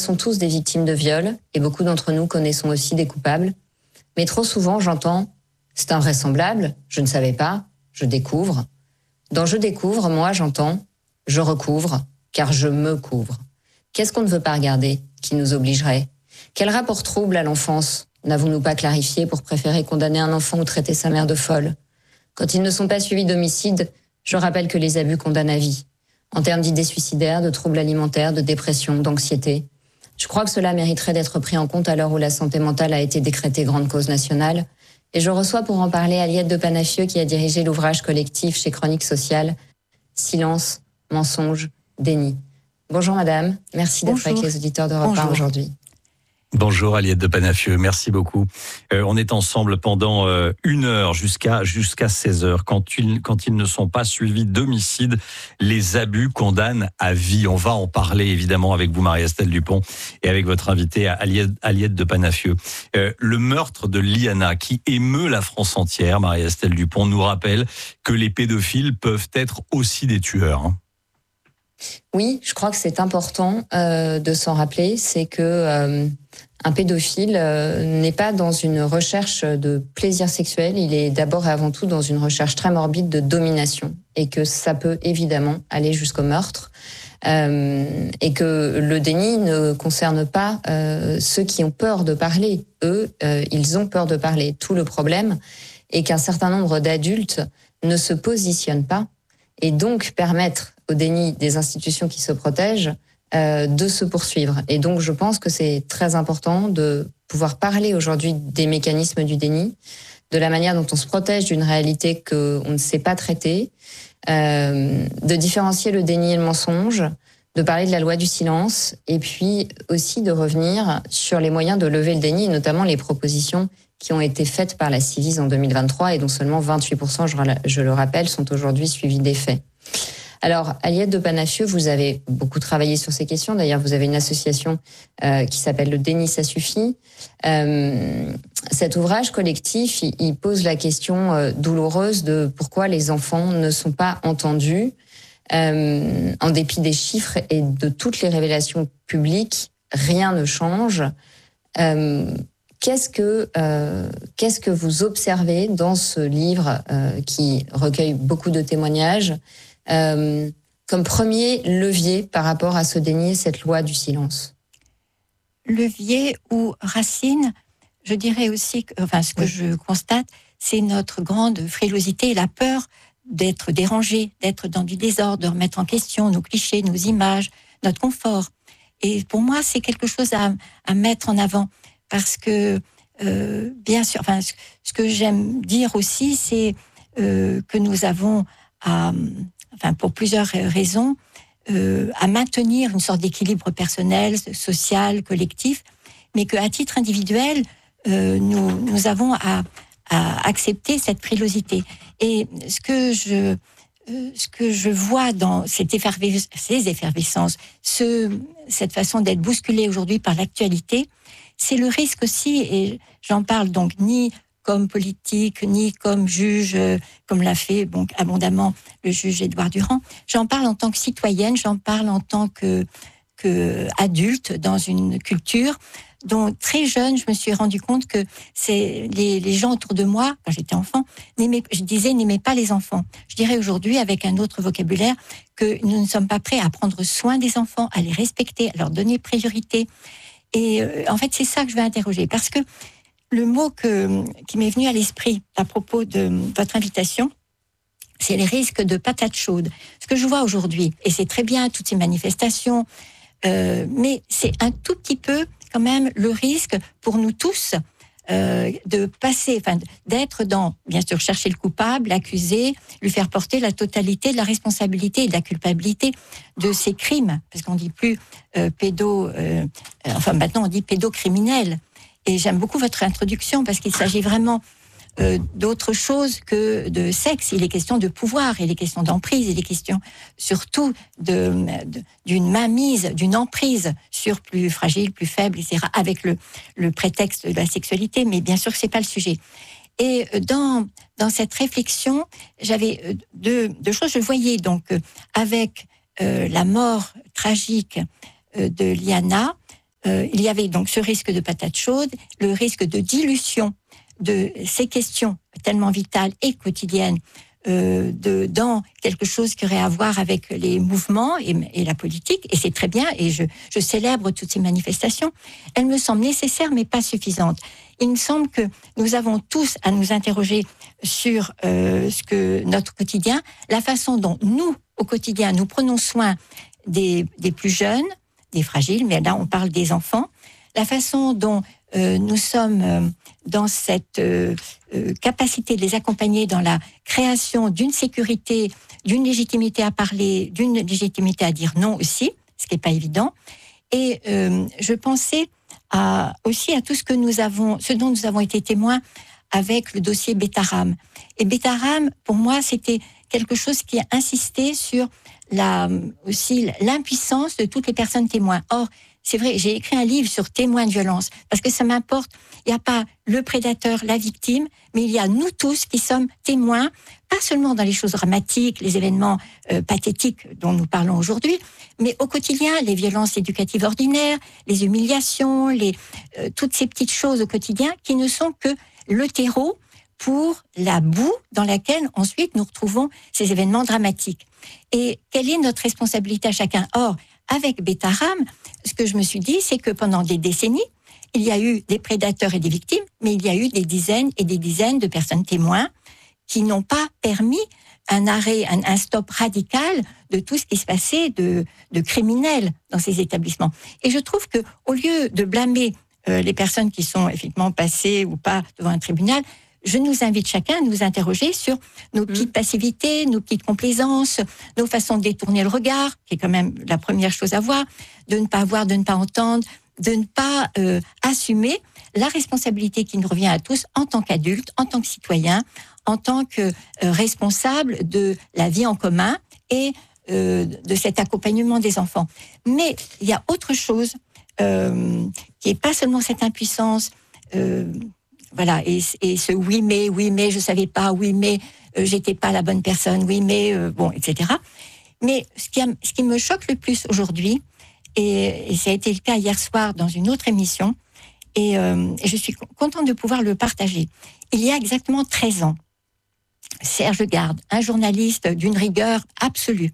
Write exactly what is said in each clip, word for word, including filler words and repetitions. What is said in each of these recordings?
connaissons tous des victimes de viol et beaucoup d'entre nous connaissons aussi des coupables. Mais trop souvent, j'entends « c'est invraisemblable, je ne savais pas, je découvre ». Dans « je découvre », moi, j'entends « je recouvre, car je me couvre ». Qu'est-ce qu'on ne veut pas regarder qui nous obligerait ? Quel rapport trouble à l'enfance n'avons-nous pas clarifié pour préférer condamner un enfant ou traiter sa mère de folle ? Quand ils ne sont pas suivis d'homicide, je rappelle que les abus condamnent à vie. En termes d'idées suicidaires, de troubles alimentaires, de dépression, d'anxiété. Je crois que cela mériterait d'être pris en compte à l'heure où la santé mentale a été décrétée grande cause nationale. Et je reçois pour en parler Aliette de Panafieux qui a dirigé l'ouvrage collectif chez Chronique Sociale « Silence, mensonge, déni ». Bonjour madame, merci d'être Bonjour. avec les auditeurs d'Europe un aujourd'hui. Bonjour Aliette de Panafieux, merci beaucoup. Euh, on est ensemble pendant euh, une heure jusqu'à jusqu'à seize heures. Quand ils, quand ils ne sont pas suivis d'homicide, les abus condamnent à vie. On va en parler évidemment avec vous Marie-Estelle Dupont et avec votre invitée Aliette, Aliette de Panafieux. Euh, le meurtre de Liana qui émeut la France entière, Marie-Estelle Dupont, nous rappelle que les pédophiles peuvent être aussi des tueurs. Hein. Oui, je crois que c'est important euh, de s'en rappeler, c'est que euh, un pédophile euh, n'est pas dans une recherche de plaisir sexuel, il est d'abord et avant tout dans une recherche très morbide de domination et que ça peut évidemment aller jusqu'au meurtre euh, et que le déni ne concerne pas euh, ceux qui ont peur de parler. Eux, euh, ils ont peur de parler. Tout le problème est qu'un certain nombre d'adultes ne se positionnent pas et donc permettre au déni des institutions qui se protègent euh, de se poursuivre. Et donc, je pense que c'est très important de pouvoir parler aujourd'hui des mécanismes du déni, de la manière dont on se protège d'une réalité qu'on ne sait pas traiter, euh, de différencier le déni et le mensonge, de parler de la loi du silence, et puis aussi de revenir sur les moyens de lever le déni, notamment les propositions qui ont été faites par la Ciivise en deux mille vingt-trois et dont seulement vingt-huit pour cent, je le rappelle, sont aujourd'hui suivis des faits. Alors, Aliette de Panafieux, vous avez beaucoup travaillé sur ces questions. D'ailleurs, vous avez une association euh, qui s'appelle Le Déni, ça suffit. Euh, cet ouvrage collectif, il, il pose la question euh, douloureuse de pourquoi les enfants ne sont pas entendus. Euh, en dépit des chiffres et de toutes les révélations publiques, rien ne change. Euh, Qu'est-ce que, euh, qu'est-ce que vous observez dans ce livre euh, qui recueille beaucoup de témoignages euh, comme premier levier par rapport à ce déni, cette loi du silence? Levier ou racine, je dirais aussi, que, enfin ce que oui. je constate, c'est notre grande frilosité et la peur d'être dérangé, d'être dans du désordre, de remettre en question nos clichés, nos images, notre confort. Et pour moi, c'est quelque chose à, à mettre en avant. Parce que, euh, bien sûr, enfin, ce, ce que j'aime dire aussi, c'est euh, que nous avons, à, enfin, pour plusieurs raisons, euh, à maintenir une sorte d'équilibre personnel, social, collectif, mais qu'à titre individuel, euh, nous, nous avons à, à accepter cette frilosité. Et ce que je, euh, ce que je vois dans cette effervescence, ces effervescences, ce, cette façon d'être bousculé aujourd'hui par l'actualité, c'est le risque aussi, et j'en parle donc ni comme politique, ni comme juge, euh, comme l'a fait donc abondamment le juge Édouard Durand. J'en parle en tant que citoyenne, j'en parle en tant que, que adulte dans une culture dont très jeune, je me suis rendu compte que c'est les, les gens autour de moi, quand j'étais enfant, n'aimaient, je disais n'aimaient pas les enfants. Je dirais aujourd'hui, avec un autre vocabulaire, que nous ne sommes pas prêts à prendre soin des enfants, à les respecter, à leur donner priorité. Et euh, en fait, c'est ça que je vais interroger, parce que le mot que, qui m'est venu à l'esprit à propos de votre invitation, c'est les risques de patates chaudes. Ce que je vois aujourd'hui, et c'est très bien, toutes ces manifestations, euh, mais c'est un tout petit peu quand même le risque pour nous tous euh, de passer, enfin d'être dans, bien sûr, chercher le coupable, l'accuser, lui faire porter la totalité de la responsabilité et de la culpabilité de ces crimes, parce qu'on dit plus euh, pédo, euh, enfin maintenant on dit pédocriminel. Et j'aime beaucoup votre introduction parce qu'il s'agit vraiment euh, d'autre chose que de sexe. Il est question de pouvoir, il est question d'emprise, il est question surtout de, de, d'une mainmise, d'une emprise sur plus fragile, plus faible, et cetera, avec le, le prétexte de la sexualité, mais bien sûr que c'est pas le sujet. Et dans, dans cette réflexion, j'avais deux, deux choses. Je voyais donc euh, avec euh, la mort tragique euh, de Liana, euh, il y avait donc ce risque de patate chaude, le risque de dilution de ces questions tellement vitales et quotidiennes euh, de, dans quelque chose qui aurait à voir avec les mouvements et, et la politique, et c'est très bien, et je, je célèbre toutes ces manifestations. Elles me semblent nécessaires, mais pas suffisantes. Il me semble que nous avons tous à nous interroger sur euh, ce que notre quotidien, la façon dont nous, au quotidien, nous prenons soin des, des plus jeunes, des fragiles, mais là on parle des enfants, la façon dont euh, nous sommes euh, dans cette euh, euh, capacité de les accompagner dans la création d'une sécurité, d'une légitimité à parler, d'une légitimité à dire non aussi, ce qui n'est pas évident. Et euh, je pensais à, aussi à tout ce que nous avons, ce dont nous avons été témoins avec le dossier Betaram. Et Betaram, pour moi, c'était quelque chose qui a insisté sur la, aussi l'impuissance de toutes les personnes témoins. Or, c'est vrai, j'ai écrit un livre sur témoins de violence, parce que ça m'importe. Il n'y a pas le prédateur, la victime, mais il y a nous tous qui sommes témoins, pas seulement dans les choses dramatiques, les événements euh, pathétiques dont nous parlons aujourd'hui, mais au quotidien, les violences éducatives ordinaires, les humiliations, les, euh, toutes ces petites choses au quotidien qui ne sont que le terreau pour la boue dans laquelle ensuite nous retrouvons ces événements dramatiques. Et quelle est notre responsabilité à chacun ? Or, avec Betaram, ce que je me suis dit, c'est que pendant des décennies, il y a eu des prédateurs et des victimes, mais il y a eu des dizaines et des dizaines de personnes témoins qui n'ont pas permis un arrêt, un, un stop radical de tout ce qui se passait de, de criminel dans ces établissements. Et je trouve que, au lieu de blâmer euh, les personnes qui sont effectivement passées ou pas devant un tribunal, je nous invite chacun à nous interroger sur nos petites passivités, nos petites complaisances, nos façons de détourner le regard, qui est quand même la première chose à voir, de ne pas voir, de ne pas entendre, de ne pas euh, assumer la responsabilité qui nous revient à tous en tant qu'adultes, en tant que citoyens, en tant que euh, responsables de la vie en commun et euh, de cet accompagnement des enfants. Mais il y a autre chose euh, qui n'est pas seulement cette impuissance, euh, voilà, et, et ce oui mais, oui mais, je savais pas, oui mais, euh, j'étais pas la bonne personne, oui mais, euh, bon, et cetera. Mais ce qui, a, ce qui me choque le plus aujourd'hui, et, et ça a été le cas hier soir dans une autre émission, et, euh, et je suis contente de pouvoir le partager. Il y a exactement treize ans, Serge Garde, un journaliste d'une rigueur absolue,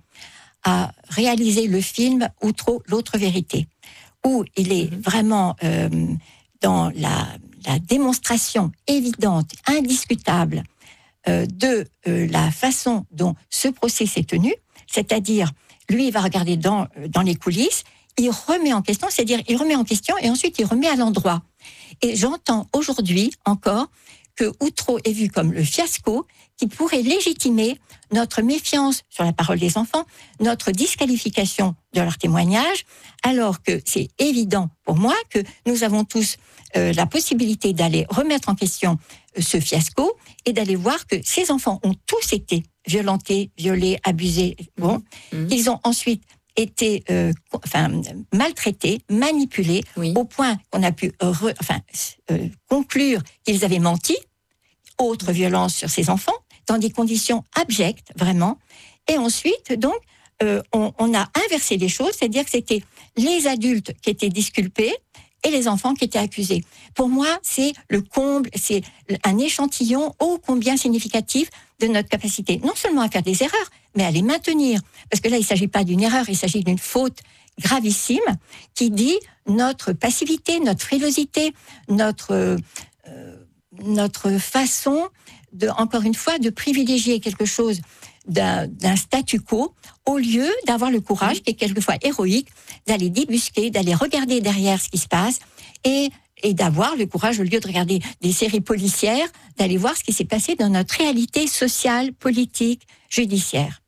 a réalisé le film Outreau, l'autre vérité, où il est vraiment euh, dans la, la démonstration évidente, indiscutable euh, de euh, la façon dont ce procès s'est tenu, c'est-à-dire, lui, il va regarder dans, dans les coulisses, il remet en question, c'est-à-dire, il remet en question et ensuite il remet à l'endroit. Et j'entends aujourd'hui encore que Outreau est vu comme le fiasco qui pourrait légitimer notre méfiance sur la parole des enfants, notre disqualification de leur témoignage, alors que c'est évident pour moi que nous avons tous euh, la possibilité d'aller remettre en question euh, ce fiasco et d'aller voir que ces enfants ont tous été violentés, violés, abusés, bon, mmh. Ils ont ensuite été euh, enfin, maltraités, manipulés, oui. Au point qu'on a pu re, enfin, euh, conclure qu'ils avaient menti, autre violence sur ces enfants, dans des conditions abjectes, vraiment. Et ensuite, donc, euh, on, on a inversé les choses, c'est-à-dire que c'était les adultes qui étaient disculpés et les enfants qui étaient accusés. Pour moi, c'est le comble, c'est un échantillon ô combien significatif de notre capacité, non seulement à faire des erreurs, mais à les maintenir. Parce que là, il ne s'agit pas d'une erreur, il s'agit d'une faute gravissime qui dit notre passivité, notre frilosité, notre, euh, notre façon, de, encore une fois, de privilégier quelque chose d'un, d'un statu quo au lieu d'avoir le courage, qui est quelquefois héroïque, d'aller débusquer, d'aller regarder derrière ce qui se passe et, et d'avoir le courage, au lieu de regarder des séries policières, d'aller voir ce qui s'est passé dans notre réalité sociale, politique, judiciaire.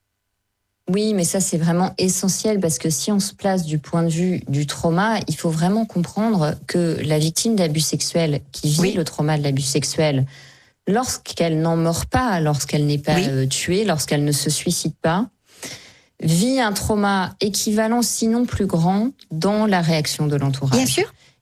Oui, mais ça, c'est vraiment essentiel parce que si on se place du point de vue du trauma, il faut vraiment comprendre que la victime d'abus sexuels qui vit oui. le trauma de l'abus sexuel, lorsqu'elle n'en meurt pas, lorsqu'elle n'est pas oui. euh, tuée, lorsqu'elle ne se suicide pas, vit un trauma équivalent, sinon plus grand, dans la réaction de l'entourage. Bien sûr.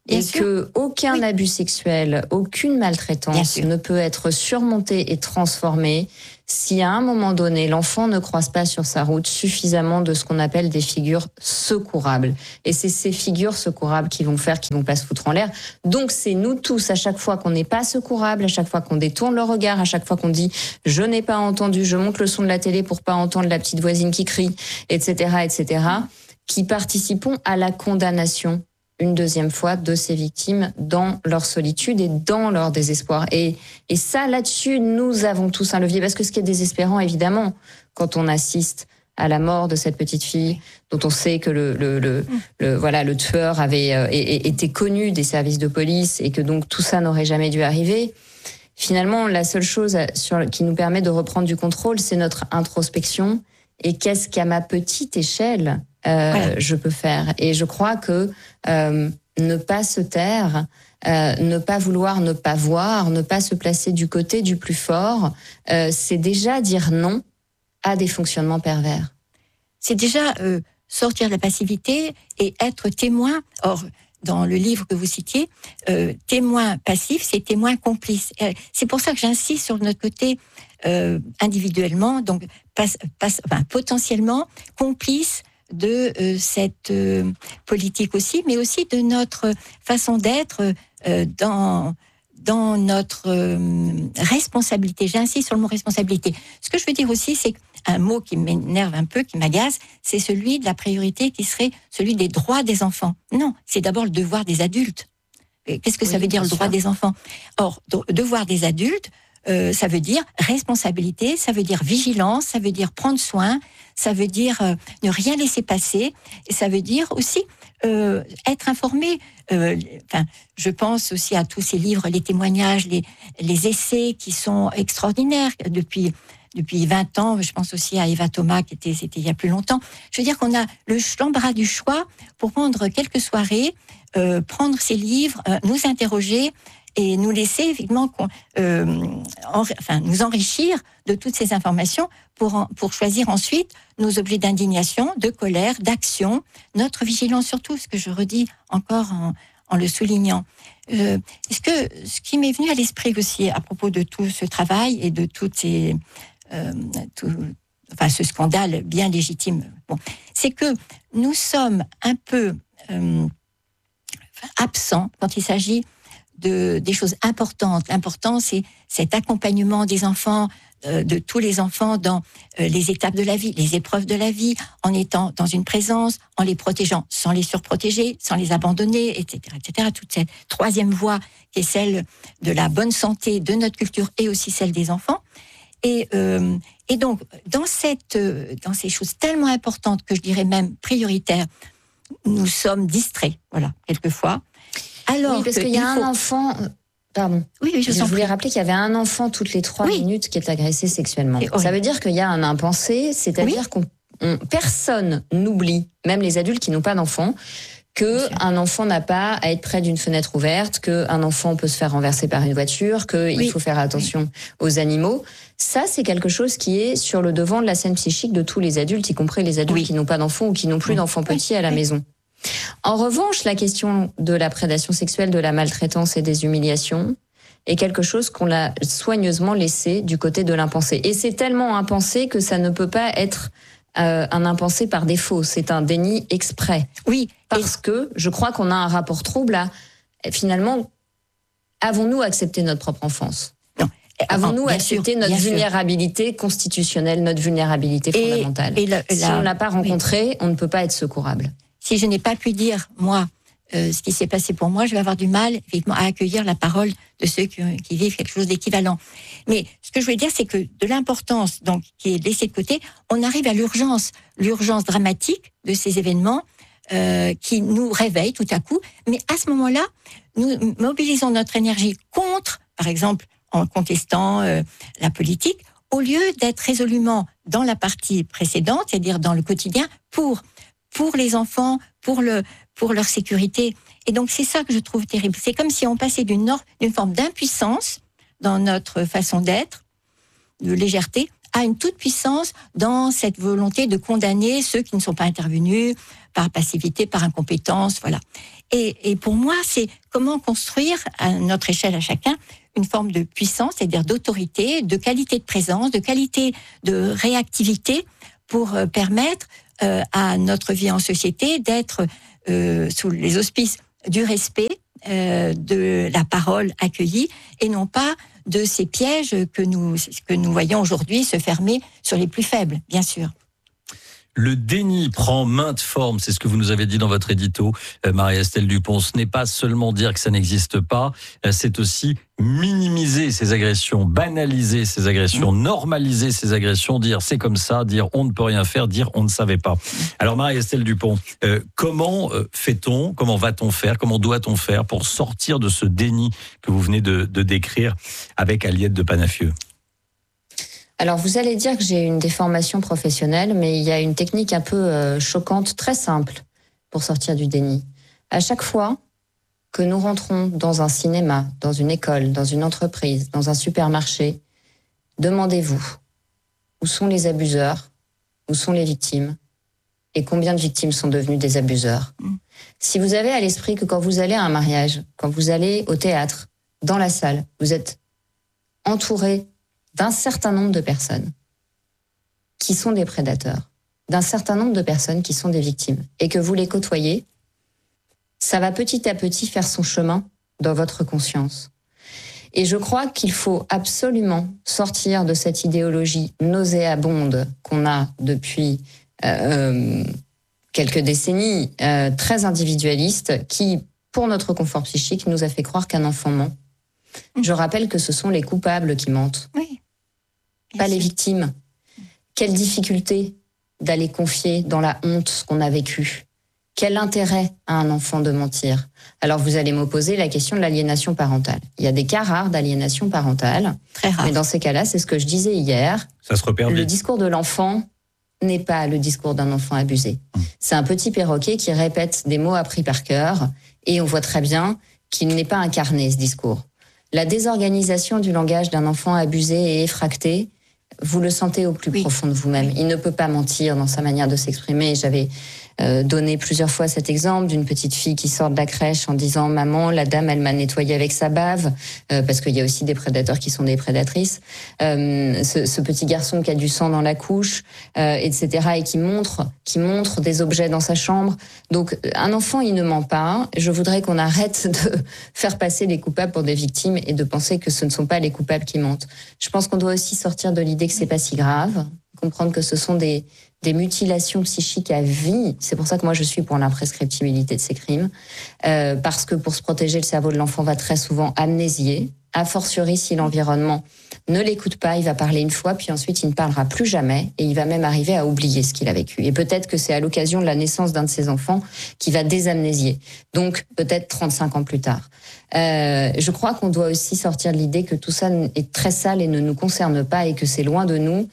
Bien et sûr. que aucun oui. abus sexuel, aucune maltraitance ne peut être surmontée et transformée si à un moment donné, l'enfant ne croise pas sur sa route suffisamment de ce qu'on appelle des figures secourables. Et c'est ces figures secourables qui vont faire qu'ils vont pas se foutre en l'air. Donc c'est nous tous, à chaque fois qu'on n'est pas secourable, à chaque fois qu'on détourne le regard, à chaque fois qu'on dit « je n'ai pas entendu, je monte le son de la télé pour pas entendre la petite voisine qui crie », et cetera, et cetera, qui participons à la condamnation une deuxième fois de ces victimes dans leur solitude et dans leur désespoir. Et, et ça, là-dessus, nous avons tous un levier. Parce que ce qui est désespérant, évidemment, quand on assiste à la mort de cette petite fille, dont on sait que le, le, le, le, voilà, le tueur avait euh, été connu des services de police et que donc tout ça n'aurait jamais dû arriver. Finalement, la seule chose sur, qui nous permet de reprendre du contrôle, c'est notre introspection. Et qu'est-ce qu'à ma petite échelle, euh, voilà. je peux faire. Et je crois que euh, ne pas se taire, euh, ne pas vouloir ne pas voir, ne pas se placer du côté du plus fort, euh, c'est déjà dire non à des fonctionnements pervers. C'est déjà euh, sortir de la passivité et être témoin. Or, dans le livre que vous citiez, euh, témoin passif, c'est témoin complice. Euh, c'est pour ça que j'insiste sur notre côté euh, individuellement, donc pas, pas, enfin, potentiellement complice de euh, cette euh, politique aussi, mais aussi de notre façon d'être euh, dans dans notre euh, responsabilité. J'insiste sur le mot responsabilité. Ce que je veux dire aussi, c'est un mot qui m'énerve un peu, qui m'agace, c'est celui de la priorité qui serait celui des droits des enfants. Non, c'est d'abord le devoir des adultes. Qu'est-ce que oui, ça veut dire le droit sûr. des enfants ? Or, devoir des adultes, euh, ça veut dire responsabilité, ça veut dire vigilance, ça veut dire prendre soin, ça veut dire euh, ne rien laisser passer, et ça veut dire aussi euh, être informé. Euh, enfin, je pense aussi à tous ces livres, les témoignages, les, les essais qui sont extraordinaires depuis depuis vingt ans. Je pense aussi à Eva Thomas, qui était c'était il y a plus longtemps. Je veux dire qu'on a le l'embarras du choix pour prendre quelques soirées, euh, prendre ces livres, euh, nous interroger et nous laisser effectivement euh, en, enfin nous enrichir de toutes ces informations pour en, pour choisir ensuite nos objets d'indignation, de colère, d'action, notre vigilance surtout, ce que je redis encore en, en le soulignant. Euh, est-ce que ce qui m'est venu à l'esprit aussi à propos de tout ce travail et de toutes ces euh, tout, enfin ce scandale bien légitime, bon, c'est que nous sommes un peu euh, absents quand il s'agit de des choses importantes. L'important, c'est cet accompagnement des enfants, euh, de tous les enfants dans euh, les étapes de la vie, les épreuves de la vie, en étant dans une présence, en les protégeant, sans les surprotéger, sans les abandonner, et cetera, et cetera. Toute cette troisième voie qui est celle de la bonne santé de notre culture et aussi celle des enfants. Et, euh, et donc, dans cette, euh, dans ces choses tellement importantes que je dirais même prioritaires, nous sommes distraits, voilà, quelquefois. Alors oui, parce qu'il y a faut... un enfant. Pardon. Oui, oui, je, je voulais rappeler qu'il y avait un enfant toutes les trois oui. minutes qui est agressé sexuellement. Ça veut dire qu'il y a un impensé, c'est-à-dire oui. qu'on on, personne n'oublie, même les adultes qui n'ont pas d'enfants, que un enfant n'a pas à être près d'une fenêtre ouverte, que un enfant peut se faire renverser par une voiture, que oui. il faut faire attention oui. aux animaux. Ça, c'est quelque chose qui est sur le devant de la scène psychique de tous les adultes, y compris les adultes oui. qui n'ont pas d'enfants ou qui n'ont plus oui. d'enfants petits oui. à la oui. maison. En revanche, la question de la prédation sexuelle, de la maltraitance et des humiliations est quelque chose qu'on a soigneusement laissé du côté de l'impensé. Et c'est tellement impensé que ça ne peut pas être euh, un impensé par défaut. C'est un déni exprès. Oui. Parce et... que je crois qu'on a un rapport trouble à, finalement, avons-nous accepté notre propre enfance ? Non. Avons-nous bien accepté sûr, notre vulnérabilité sûr. constitutionnelle, notre vulnérabilité fondamentale ? Et, et la, si la... on ne l'a pas rencontrée, oui. on ne peut pas être secourable. Si je n'ai pas pu dire, moi, euh, ce qui s'est passé pour moi, je vais avoir du mal, effectivement, à accueillir la parole de ceux qui, qui vivent quelque chose d'équivalent. Mais ce que je voulais dire, c'est que de l'importance, donc, qui est laissée de côté, on arrive à l'urgence, l'urgence dramatique de ces événements euh, qui nous réveillent tout à coup. Mais à ce moment-là, nous mobilisons notre énergie contre, par exemple, en contestant euh, la politique, au lieu d'être résolument dans la partie précédente, c'est-à-dire dans le quotidien, pour pour les enfants, pour le pour leur sécurité. Et donc c'est ça que je trouve terrible. C'est comme si on passait d'une or, d'une forme d'impuissance dans notre façon d'être, de légèreté, à une toute puissance dans cette volonté de condamner ceux qui ne sont pas intervenus par passivité, par incompétence, voilà. Et, et pour moi, c'est comment construire à notre échelle à chacun une forme de puissance, c'est-à-dire d'autorité, de qualité de présence, de qualité de réactivité pour euh, permettre euh, à notre vie en société d'être euh, sous les auspices du respect, euh, de la parole accueillie et non pas de ces pièges que nous, que nous voyons aujourd'hui se fermer sur les plus faibles, bien sûr. Le déni prend maintes formes, c'est ce que vous nous avez dit dans votre édito, euh, Marie-Estelle Dupont. Ce n'est pas seulement dire que ça n'existe pas, euh, c'est aussi minimiser ces agressions, banaliser ces agressions, normaliser ces agressions, dire c'est comme ça, dire on ne peut rien faire, dire on ne savait pas. Alors Marie-Estelle Dupont, euh, comment euh, fait-on, comment va-t-on faire, comment doit-on faire pour sortir de ce déni que vous venez de, de décrire avec Aliette de Panafieux ? Alors, vous allez dire que j'ai une déformation professionnelle, mais il y a une technique un peu euh, choquante, très simple, pour sortir du déni. À chaque fois que nous rentrons dans un cinéma, dans une école, dans une entreprise, dans un supermarché, demandez-vous, où sont les abuseurs, où sont les victimes, et combien de victimes sont devenues des abuseurs. Mmh. Si vous avez à l'esprit que quand vous allez à un mariage, quand vous allez au théâtre, dans la salle, vous êtes entouré d'un certain nombre de personnes qui sont des prédateurs, d'un certain nombre de personnes qui sont des victimes, et que vous les côtoyez, ça va petit à petit faire son chemin dans votre conscience. Et je crois qu'il faut absolument sortir de cette idéologie nauséabonde qu'on a depuis euh, quelques décennies, euh, très individualiste, qui, pour notre confort psychique, nous a fait croire qu'un enfant ment. Je rappelle que ce sont les coupables qui mentent, oui, pas les victimes. Quelle difficulté d'aller confier dans la honte ce qu'on a vécu. Quel intérêt a un enfant de mentir? Alors vous allez m'opposer la question de l'aliénation parentale. Il y a des cas rares d'aliénation parentale, très rare. Mais dans ces cas-là, c'est ce que je disais hier. Ça se repère vite. Le discours de l'enfant n'est pas le discours d'un enfant abusé. Mmh. C'est un petit perroquet qui répète des mots appris par cœur, et on voit très bien qu'il n'est pas incarné, ce discours. La désorganisation du langage d'un enfant abusé et effracté, vous le sentez au plus oui. profond de vous-même. Il ne peut pas mentir dans sa manière de s'exprimer. J'avais euh, donné plusieurs fois cet exemple d'une petite fille qui sort de la crèche en disant « Maman, la dame, elle m'a nettoyé avec sa bave euh, », parce qu'il y a aussi des prédateurs qui sont des prédatrices. Euh, ce, ce petit garçon qui a du sang dans la couche, euh, et cetera, et qui montre, qui montre des objets dans sa chambre. Donc, un enfant, il ne ment pas. Je voudrais qu'on arrête de faire passer les coupables pour des victimes et de penser que ce ne sont pas les coupables qui mentent. Je pense qu'on doit aussi sortir de l'idée que c'est pas si grave, comprendre que ce sont des, des mutilations psychiques à vie. C'est pour ça que moi je suis pour l'imprescriptibilité de ces crimes, euh, parce que pour se protéger, le cerveau de l'enfant va très souvent amnésier, a fortiori si l'environnement ne l'écoute pas, il va parler une fois, puis ensuite il ne parlera plus jamais, et il va même arriver à oublier ce qu'il a vécu. Et peut-être que c'est à l'occasion de la naissance d'un de ses enfants qu'il va désamnésier, donc peut-être trente-cinq ans plus tard. Euh, je crois qu'on doit aussi sortir de l'idée que tout ça est très sale et ne nous concerne pas, et que c'est loin de nous,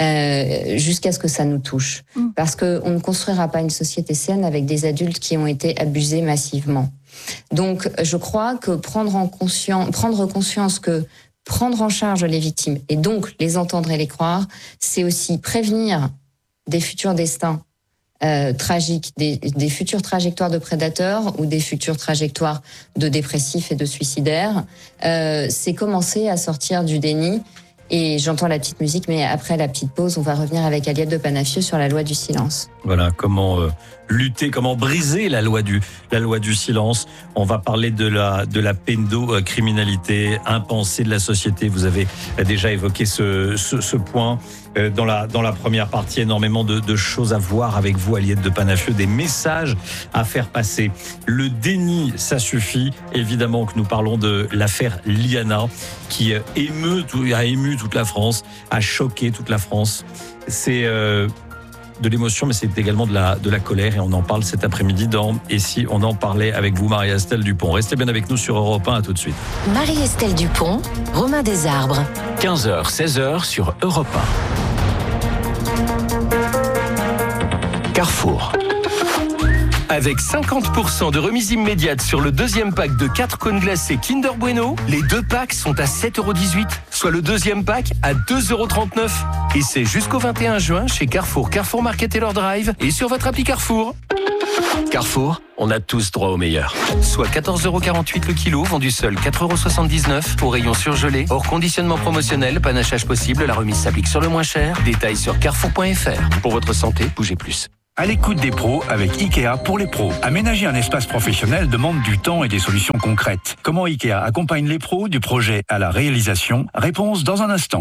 euh, jusqu'à ce que ça nous touche. Mmh. Parce qu'on ne construira pas une société saine avec des adultes qui ont été abusés massivement. Donc, je crois que prendre en conscience, prendre conscience que prendre en charge les victimes et donc les entendre et les croire, c'est aussi prévenir des futurs destins euh, tragiques, des, des futures trajectoires de prédateurs ou des futures trajectoires de dépressifs et de suicidaires. Euh, c'est commencer à sortir du déni. Et j'entends la petite musique, mais après la petite pause, on va revenir avec Aliette de Panafieux sur la loi du silence. Voilà, comment euh, lutter, comment briser la loi du la loi du silence. On va parler de la de la pédocriminalité impensée de la société. Vous avez déjà évoqué ce ce, ce point euh, dans la dans la première partie. Énormément de, de choses à voir avec vous, Aliette de Panafieux, des messages à faire passer. Le déni, ça suffit. Évidemment que nous parlons de l'affaire Liana, qui émeut, a ému toute la France, a choqué toute la France. C'est euh, de l'émotion, mais c'est également de la, de la colère, et on en parle cet après-midi dans « Et si on en parlait » avec vous, Marie-Estelle Dupont. Restez bien avec nous sur Europe un, à tout de suite. Marie-Estelle Dupont, Romain Desarbres. quinze heures, seize heures sur Europe un. Carrefour. Avec cinquante pour cent de remise immédiate sur le deuxième pack de quatre cônes glacés Kinder Bueno, les deux packs sont à sept euros dix-huit, soit le deuxième pack à deux euros trente-neuf. Et c'est jusqu'au vingt et un juin chez Carrefour, Carrefour Market et leur Drive et sur votre appli Carrefour. Carrefour, on a tous droit au meilleur. Soit quatorze euros quarante-huit le kilo, vendu seul quatre euros soixante-dix-neuf au rayon surgelé. Hors conditionnement promotionnel, panachage possible, la remise s'applique sur le moins cher. Détails sur carrefour point f r. Pour votre santé, bougez plus. À l'écoute des pros avec Ikea pour les pros. Aménager un espace professionnel demande du temps et des solutions concrètes. Comment Ikea accompagne les pros du projet à la réalisation? Réponse dans un instant.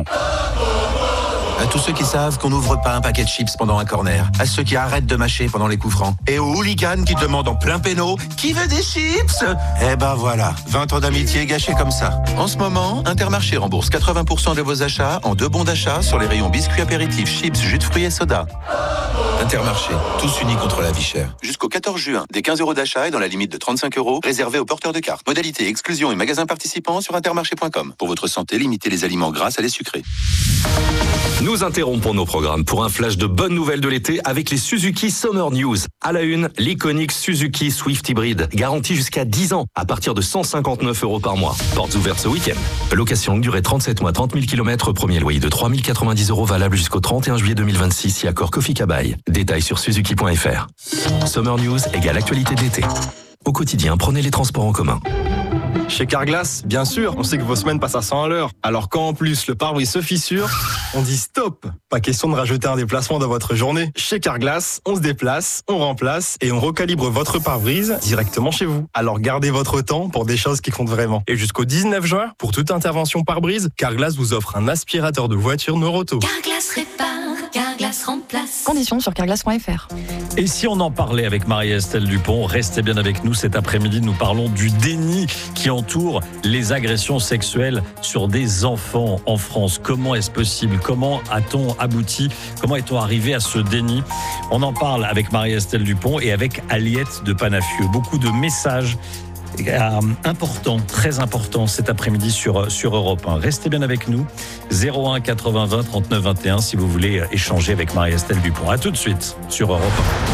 À tous ceux qui savent qu'on n'ouvre pas un paquet de chips pendant un corner. À ceux qui arrêtent de mâcher pendant les coups francs. Et aux hooligans qui demandent en plein péno « Qui veut des chips ?» Eh ben voilà, vingt ans d'amitié gâchés comme ça. En ce moment, Intermarché rembourse quatre-vingts pour cent de vos achats en deux bons d'achat sur les rayons biscuits apéritifs, chips, jus de fruits et soda. Intermarché, tous unis contre la vie chère. Jusqu'au quatorze juin, des quinze euros d'achat et dans la limite de trente-cinq euros, réservés aux porteurs de cartes. Modalité, exclusion et magasins participants sur intermarché point com. Pour votre santé, limitez les aliments gras à les sucrés. Nous interrompons nos programmes pour un flash de bonnes nouvelles de l'été avec les Suzuki Summer News. À la une, l'iconique Suzuki Swift Hybrid, garantie jusqu'à dix ans à partir de cent cinquante-neuf euros par mois. Portes ouvertes ce week-end. Location longue durée trente-sept mois, trente mille kilomètres, premier loyer de trois mille quatre-vingt-dix euros valable jusqu'au trente et un juillet deux mille vingt-six si accord Kofi Kabaï. Détails sur suzuki point f r. Summer News égale actualité de l'été. Au quotidien, prenez les transports en commun. Chez Carglass, bien sûr, on sait que vos semaines passent à cent à l'heure. Alors quand en plus le pare-brise se fissure, on dit stop. Pas question de rajouter un déplacement dans votre journée. Chez Carglass, on se déplace, on remplace et on recalibre votre pare-brise directement chez vous. Alors gardez votre temps pour des choses qui comptent vraiment. Et jusqu'au dix-neuf juin, pour toute intervention pare-brise, Carglass vous offre un aspirateur de voiture Noroto. Carglass répare, Carglass remplace. Conditions sur carglass point f r. Et si on en parlait avec Marie-Estelle Dupont, restez bien avec nous cet après-midi. Nous parlons du déni qui entoure les agressions sexuelles sur des enfants en France. Comment est-ce possible? Comment a-t-on abouti? Comment est-on arrivé à ce déni? On en parle avec Marie-Estelle Dupont et avec Aliette de Panafieux. Beaucoup de messages Euh, important, très important cet après-midi sur, sur Europe un. Restez bien avec nous, zéro un quatre-vingts vingt trente-neuf vingt et un si vous voulez échanger avec Marie-Estelle Dupont. À tout de suite sur Europe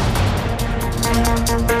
un.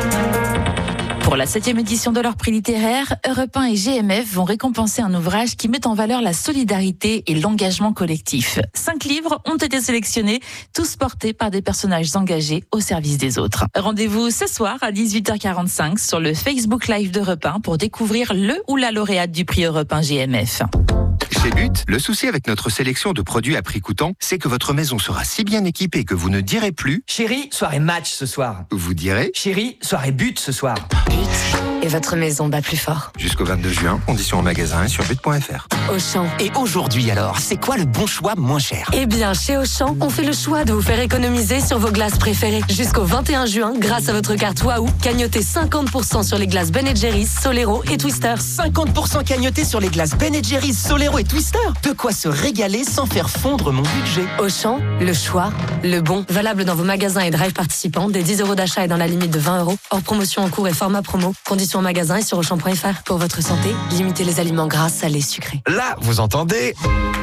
Pour la septième édition de leur prix littéraire, Europe un et G M F vont récompenser un ouvrage qui met en valeur la solidarité et l'engagement collectif. Cinq livres ont été sélectionnés, tous portés par des personnages engagés au service des autres. Rendez-vous ce soir à dix-huit heures quarante-cinq sur le Facebook Live d'Europe un pour découvrir le ou la lauréate du prix Europe un G M F. Chez But, le souci avec notre sélection de produits à prix coûtant, c'est que votre maison sera si bien équipée que vous ne direz plus « Chérie, soirée match ce soir ». Vous direz « Chérie, soirée but ce soir ». But, et votre maison bat plus fort. Jusqu'au vingt-deux juin, conditions en magasin et sur but point f r. Auchan. Et aujourd'hui alors, c'est quoi le bon choix moins cher? Eh bien, chez Auchan, on fait le choix de vous faire économiser sur vos glaces préférées. Jusqu'au vingt et un juin, grâce à votre carte Waouh, cagnotez cinquante pour cent sur les glaces Ben and Jerry's, Solero et Twister. cinquante pour cent cagnoté sur les glaces Ben and Jerry's, Solero et Twister. De quoi se régaler sans faire fondre mon budget. Auchan, le choix, le bon. Valable dans vos magasins et drive participants, des dix euros d'achat et dans la limite de vingt euros. Hors promotion en cours et format promo. Conditions en magasin et sur auchan point f r. Pour votre santé, limitez les aliments gras, salés, sucrés. Là, vous entendez?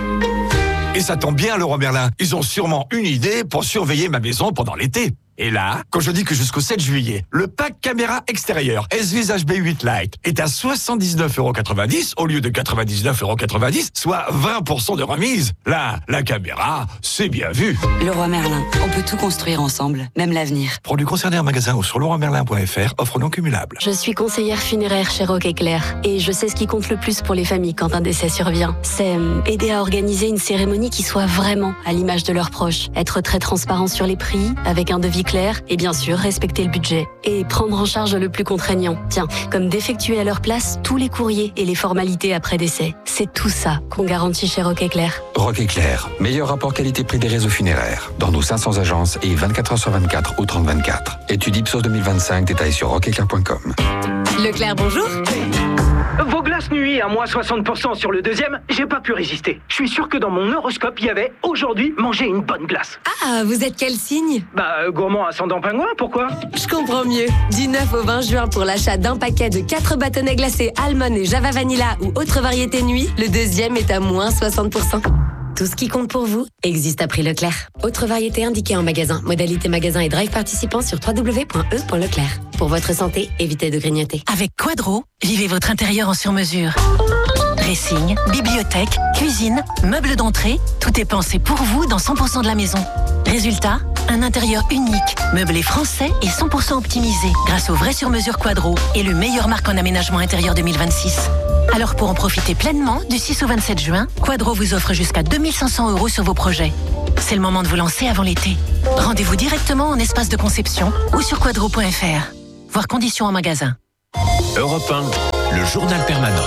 Et ça tombe bien, Leroy Merlin. Ils ont sûrement une idée pour surveiller ma maison pendant l'été. Et là, quand je dis que jusqu'au sept juillet, le pack caméra extérieure S V H B huit Lite est à soixante-dix-neuf euros quatre-vingt-dix au lieu de quatre-vingt-dix-neuf euros quatre-vingt-dix, soit vingt pour cent de remise. Là, la caméra, c'est bien vu. Leroy Merlin, on peut tout construire ensemble, même l'avenir. Produits concernés en magasin ou sur leroy merlin point f r, offre non cumulable. Je suis conseillère funéraire chez Roque Éclair et je sais ce qui compte le plus pour les familles quand un décès survient. C'est aider à organiser une cérémonie qui soit vraiment à l'image de leurs proches. Être très transparent sur les prix, avec un devis clair et bien sûr respecter le budget. Et prendre en charge le plus contraignant. Tiens, comme d'effectuer à leur place tous les courriers et les formalités après décès. C'est tout ça qu'on garantit chez Roque Éclair. Roque Éclair, meilleur rapport qualité-prix des réseaux funéraires. Dans nos cinq cents agences et vingt-quatre heures sur vingt-quatre au trente vingt-quatre. Étude Ipsos deux mille vingt-cinq, détails sur roque éclair point com. Leclerc, bonjour. Vos glaces nuit à moins soixante pour cent sur le deuxième, j'ai pas pu résister. Je suis sûr que dans mon horoscope, il y avait aujourd'hui manger une bonne glace. Ah, vous êtes quel signe? Bah, gourmand ascendant pingouin, pourquoi? Je comprends mieux. Du neuf au vingt juin, pour l'achat d'un paquet de quatre bâtonnets glacés Almond et Java Vanilla ou autres variétés nuit, le deuxième est à moins soixante pour cent. Tout ce qui compte pour vous existe à prix Leclerc. Autre variété indiquée en magasin. Modalité magasin et drive participant sur w w w point e point leclerc. Pour votre santé, évitez de grignoter. Avec Quadro, vivez votre intérieur en sur-mesure. Dressing, bibliothèque, cuisine, meubles d'entrée, tout est pensé pour vous dans cent pour cent de la maison. Résultat, un intérieur unique, meublé français et cent pour cent optimisé grâce au vrai sur-mesure Quadro, élu meilleure marque en aménagement intérieur deux mille vingt-six. Alors pour en profiter pleinement, du six au vingt-sept juin, Quadro vous offre jusqu'à deux mille cinq cents euros sur vos projets. C'est le moment de vous lancer avant l'été. Rendez-vous directement en espace de conception ou sur quadro point f r. Voir conditions en magasin. Europe un, le journal permanent.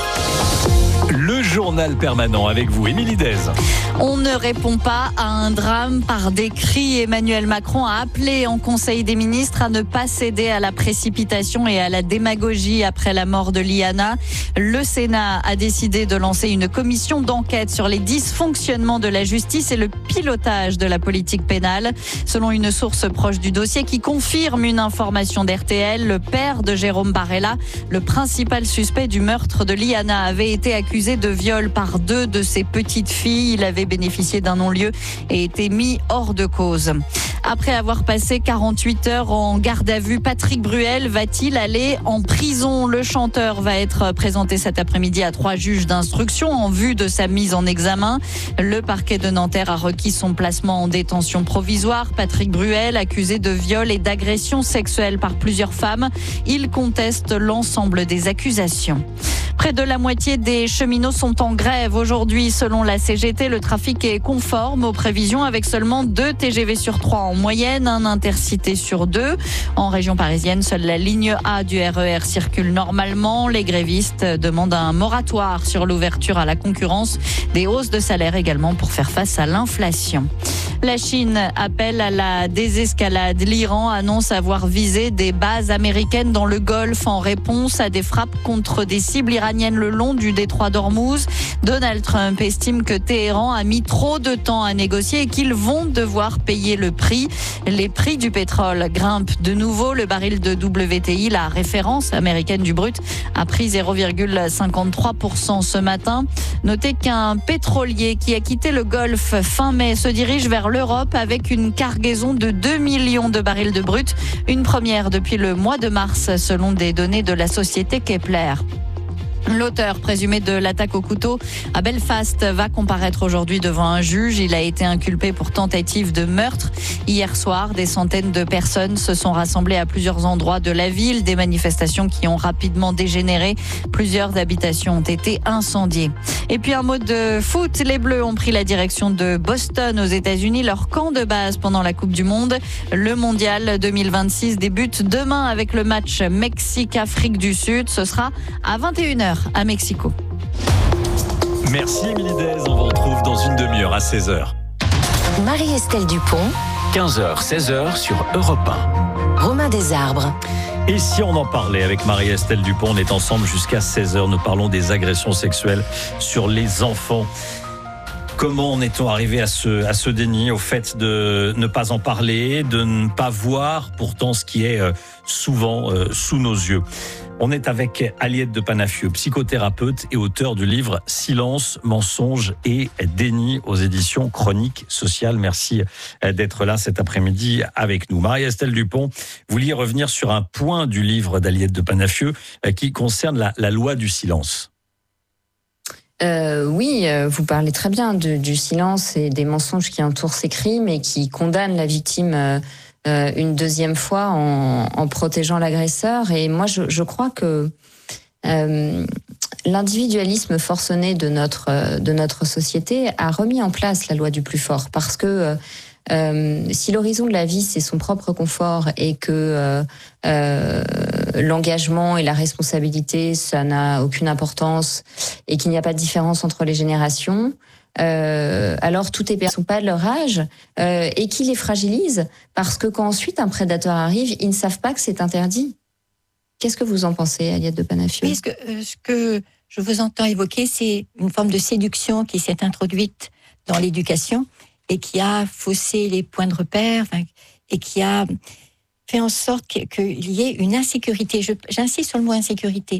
Le journal permanent avec vous, Émilie Dez. On ne répond pas à un drame par des cris. Emmanuel Macron a appelé en Conseil des ministres à ne pas céder à la précipitation et à la démagogie après la mort de Liana. Le Sénat a décidé de lancer une commission d'enquête sur les dysfonctionnements de la justice et le pilotage de la politique pénale. Selon une source proche du dossier qui confirme une information d'R T L, le père de Jérôme Barella, le principal suspect du meurtre de Liana, avait été accusé de viol par deux de ses petites filles. Il avait bénéficié d'un non-lieu et été mis hors de cause. Après avoir passé quarante-huit heures en garde à vue, Patrick Bruel va-t-il aller en prison? Le chanteur va être présenté cet après-midi à trois juges d'instruction en vue de sa mise en examen. Le parquet de Nanterre a requis son placement en détention provisoire. Patrick Bruel, accusé de viol et d'agression sexuelle par plusieurs femmes, il conteste l'ensemble des accusations. Près de la moitié des cheminots sont en grève aujourd'hui. Selon la C G T, le trafic est conforme aux prévisions avec seulement deux T G V sur trois en moyenne, un intercité sur deux. En région parisienne, seule la ligne A du R E R circule normalement. Les grévistes demandent un moratoire sur l'ouverture à la concurrence, des hausses de salaire également pour faire face à l'inflation. La Chine appelle à la désescalade. L'Iran annonce avoir visé des bases américaines dans le Golfe en réponse à des frappes contre des cibles iraniennes le long du détroit d'Ormuz. Donald Trump estime que Téhéran a mis trop de temps à négocier et qu'ils vont devoir payer le prix. Les prix du pétrole grimpent de nouveau. Le baril de W T I, la référence américaine du brut, a pris zéro virgule cinquante-trois pour cent ce matin. Notez qu'un pétrolier qui a quitté le Golfe fin mai se dirige vers l'Europe avec une cargaison de deux millions de barils de brut. Une première depuis le mois de mars selon des données de la société Kepler. L'auteur présumé de l'attaque au couteau à Belfast va comparaître aujourd'hui devant un juge. Il a été inculpé pour tentative de meurtre. Hier soir, des centaines de personnes se sont rassemblées à plusieurs endroits de la ville. Des manifestations qui ont rapidement dégénéré. Plusieurs habitations ont été incendiées. Et puis un mot de foot. Les Bleus ont pris la direction de Boston aux États-Unis, leur camp de base pendant la Coupe du Monde. Le Mondial deux mille vingt-six débute demain avec le match Mexique-Afrique du Sud. Ce sera à vingt et une heures. À Mexico. Merci Émilie Dez, on vous retrouve dans une demi-heure à seize heures. Marie-Estelle Dupont, quinze heures, seize heures sur Europe un. Romain Desarbres. Et si on en parlait avec Marie-Estelle Dupont, on est ensemble jusqu'à seize heures. Nous parlons des agressions sexuelles sur les enfants. Comment en est-on arrivé à ce, à ce déni, au fait de ne pas en parler, de ne pas voir pourtant ce qui est souvent euh, sous nos yeux? On est avec Aliette de Panafieux, psychothérapeute et auteur du livre Silence, mensonge et déni aux éditions Chroniques Sociales. Merci d'être là cet après-midi avec nous. Marie-Estelle Dupont, vous vouliez revenir sur un point du livre d'Aliette de Panafieux qui concerne la, la loi du silence. Euh, oui, vous parlez très bien de, du silence et des mensonges qui entourent ces crimes et qui condamnent la victime euh, Euh, une deuxième fois en, en protégeant l'agresseur. Et moi, je, je crois que euh, l'individualisme forcené de notre de notre société a remis en place la loi du plus fort, parce que euh, si l'horizon de la vie c'est son propre confort et que euh, euh, l'engagement et la responsabilité ça n'a aucune importance et qu'il n'y a pas de différence entre les générations. Euh, alors toutes les personnes ne sont pas de leur âge euh, et qui les fragilise, parce que quand ensuite un prédateur arrive, ils ne savent pas que c'est interdit. Qu'est-ce que vous en pensez, Aliette de Panafieux? Oui, ce que, euh, ce que je vous entends évoquer, c'est une forme de séduction qui s'est introduite dans l'éducation et qui a faussé les points de repère, enfin, et qui a fait en sorte qu'il y ait une insécurité. Je, j'insiste sur le mot insécurité.